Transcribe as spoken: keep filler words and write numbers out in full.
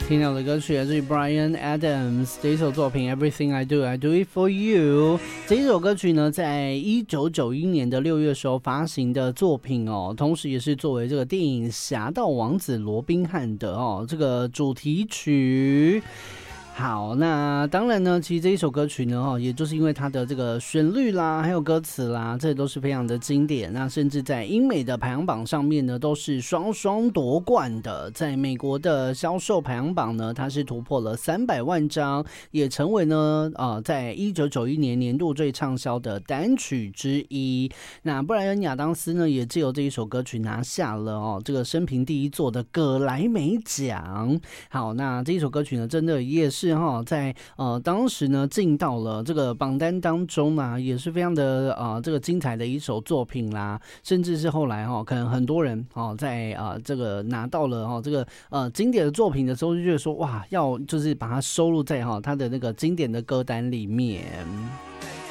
听到的歌曲来自于 Bryan Adams 这一首作品 Everything I Do I Do It For You。 这一首歌曲呢在一九九一年的六月时候发行的作品哦，同时也是作为这个电影《侠盗王子罗宾汉》的哦这个主题曲。好，那当然呢，其实这一首歌曲呢，也就是因为它的这个旋律啦，还有歌词啦，这都是非常的经典。那甚至在英美的排行榜上面呢，都是双双夺冠的。在美国的销售排行榜呢，它是突破了三百万张，也成为呢，呃，在一九九一年年度最畅销的单曲之一。那布莱恩·亚当斯呢，也借由这一首歌曲拿下了哦这个生平第一座的葛莱美奖。好，那这一首歌曲呢，真的也是。在呃当时呢进到了这个榜单当中啊，也是非常的呃这个精彩的一首作品啦，甚至是后来哈、哦、可能很多人哦在呃这个拿到了哈、哦、这个呃经典的作品的时候，就觉得说哇，要就是把它收录在哈、哦、他的那个经典的歌单里面。